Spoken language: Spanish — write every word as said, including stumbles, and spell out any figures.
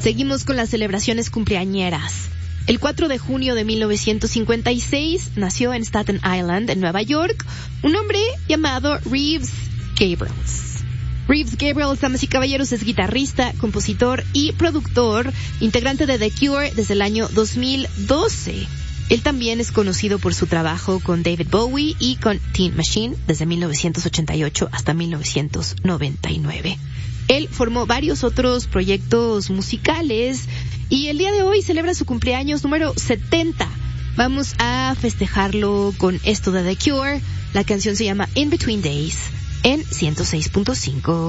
Seguimos con las celebraciones cumpleañeras. El cuatro de junio de mil novecientos cincuenta y seis nació en Staten Island, en Nueva York, un hombre llamado Reeves Gabrels. Reeves Gabrels, damas y caballeros, es guitarrista, compositor y productor, integrante de The Cure desde el año dos mil doce. Él también es conocido por su trabajo con David Bowie y con Teen Machine desde mil novecientos ochenta y ocho hasta mil novecientos noventa y nueve. Él formó varios otros proyectos musicales y el día de hoy celebra su cumpleaños número setenta. Vamos a festejarlo con esto de The Cure. La canción se llama In Between Days en ciento seis punto cinco.